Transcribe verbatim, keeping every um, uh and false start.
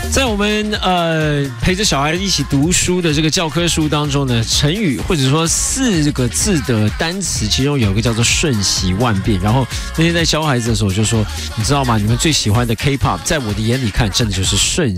在我们呃陪着小孩一起读书的这个教科书当中呢，成语或者说四个字的单词，其中有一个叫做瞬息万变。然后那天在教孩子的时候，我就说，你知道吗？你们最喜欢的 K-pop， 在我的眼里看，真的就是瞬